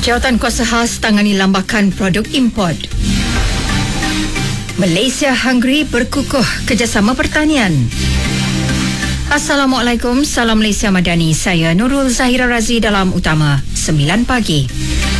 Jawatan Kuasa Khas tangani lambakan produk import. Malaysia-Hungary berkukuh kerjasama pertanian. Assalamualaikum, salam Malaysia Madani. Saya Nurul Zahira Razi dalam Utama 9 pagi.